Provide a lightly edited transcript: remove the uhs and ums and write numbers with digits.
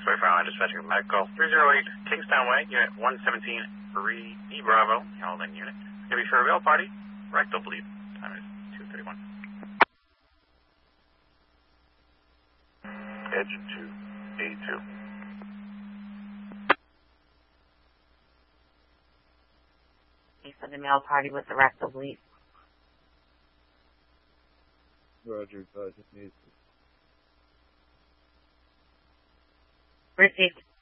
Foxway Frontline Dispatching Medical 308 Kingstown Way, Unit 117 3E Bravo, Haldane Unit. Gonna be for a real party, rectal bleed. Time is 2:31. Engine 2, A2. He said the male party with the rectal bleed. Roger, just needs Received.